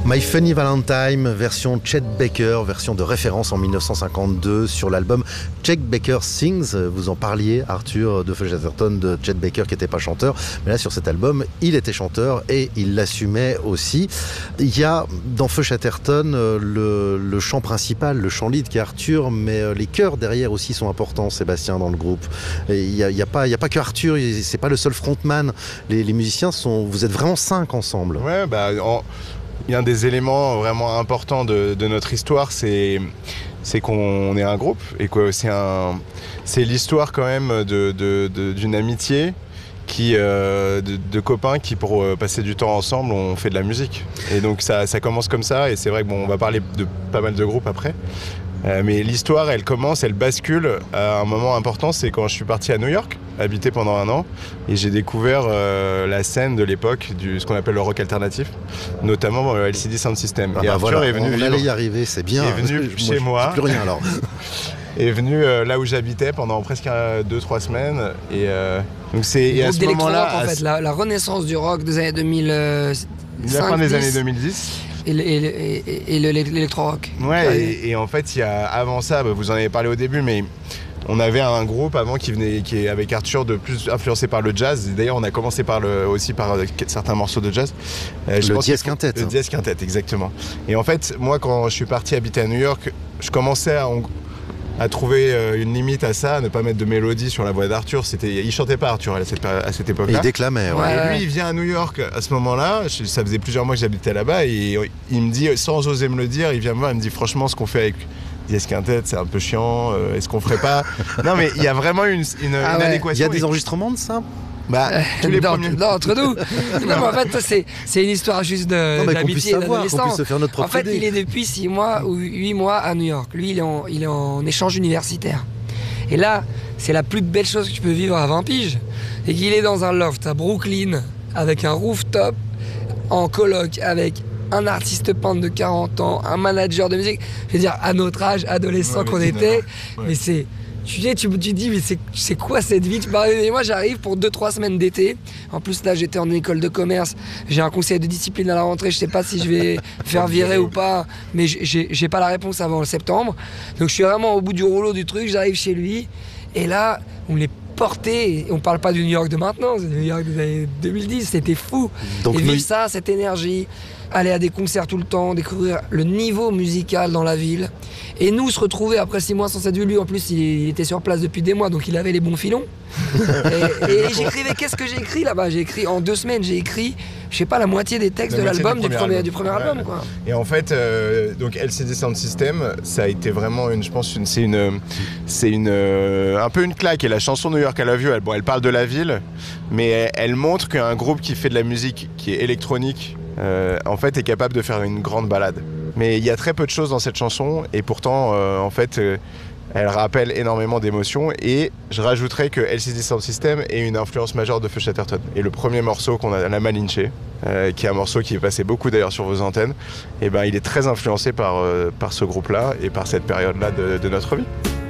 My Funny Valentine, version Chet Baker, version de référence en 1952 sur l'album Chet Baker Sings. Vous en parliez, Arthur, de Feu Chatterton, de Chet Baker qui n'était pas chanteur. Mais là, sur cet album, il était chanteur et il l'assumait aussi. Il y a dans Feu Chatterton le chant principal, le chant lead qui est Arthur, mais les chœurs derrière aussi sont importants, Sébastien, dans le groupe. Et il y a pas que Arthur, c'est pas le seul frontman. Les musiciens vous êtes vraiment 5 ensemble. Ouais, il y a un des éléments vraiment importants de notre histoire, c'est qu'on est un groupe et que c'est l'histoire quand même d'une amitié de copains qui, pour passer du temps ensemble, ont fait de la musique. Et donc ça commence comme ça, et c'est vrai que on va parler de pas mal de groupes après. Mais l'histoire, elle bascule à un moment important, c'est quand je suis parti à New York, habiter pendant 1 an, et j'ai découvert la scène de l'époque, ce qu'on appelle le rock alternatif, notamment LCD Sound System. Et Arthur est venu. On allait y arriver, c'est bien. Il est venu chez moi. Plus rien alors. Est venu là où j'habitais pendant presque 2-3 semaines. Et donc c'est à ce moment-là. En fait, la renaissance du rock des années 2005. La fin des années 2010. Et l'électro-rock. Ouais, et en fait, avant ça, vous en avez parlé au début, mais on avait un groupe avant qui est avec Arthur de plus influencé par le jazz. D'ailleurs, on a commencé aussi par certains morceaux de jazz. Le Diez Quintet. Le Diez Quintet, exactement. Et en fait, moi, quand je suis parti habiter à New York, je commençais à trouver une limite à ça, à ne pas mettre de mélodie sur la voix d'Arthur. Il chantait pas, Arthur, à cette époque-là. Il déclamait, ouais. Et lui, il vient à New York à ce moment-là. Ça faisait plusieurs mois que j'habitais là-bas, et il me dit, sans oser me le dire, il vient me voir, il me dit, franchement, ce qu'on fait avec Diez Quintet, c'est un peu chiant. Est-ce qu'on ferait pas... Non, mais il y a vraiment une adéquation. Il y a des enregistrements de ça? Tous les premiers... Non, entre nous. Non, mais en fait, c'est une histoire juste d'amitié et d'adolescence. Qu'on puisse se faire notre propre idée. Il est depuis 6 mois ou 8 mois à New York. Lui, il est en échange universitaire. Et là, c'est la plus belle chose que tu peux vivre à 20 piges. Et qu'il est dans un loft à Brooklyn, avec un rooftop, en coloc, avec un artiste peintre de 40 ans, un manager de musique. Je veux dire, à notre âge, adolescent qu'on était. Ouais. Mais c'est... Tu te dis, mais c'est quoi cette vie? Et moi, j'arrive pour 2-3 semaines d'été. En plus, là, j'étais en école de commerce. J'ai un conseil de discipline à la rentrée. Je sais pas si je vais faire virer ou pas, mais j'ai pas la réponse avant le septembre. Donc, je suis vraiment au bout du rouleau du truc. J'arrive chez lui. Et là, on est porté. On parle pas du New York de maintenant, c'est du New York des années 2010. C'était fou. Donc, et vivre ça, cette énergie, aller à des concerts tout le temps, découvrir le niveau musical dans la ville. Et nous, se retrouver après 6 mois sans cette ville. Lui, en plus, il était sur place depuis des mois, donc il avait les bons filons. et j'écrivais, qu'est-ce que j'ai écrit là-bas? J'ai écrit en 2 semaines, j'ai écrit, je sais pas, la moitié des textes de l'album, du premier album, quoi. Et en fait, donc LCD Sound System, ça a été vraiment un peu une claque. Et la chanson New York I Love You, elle parle de la ville, mais elle montre qu'un groupe qui fait de la musique qui est électronique, en fait, est capable de faire une grande balade. Mais il y a très peu de choses dans cette chanson, et pourtant, en fait, elle rappelle énormément d'émotions. Et je rajouterais que LCD Sound System est une influence majeure de Feu Chatterton. Et le premier morceau qu'on a, La Malinche, qui est un morceau qui est passé beaucoup d'ailleurs sur vos antennes, et il est très influencé par ce groupe-là et par cette période-là de notre vie.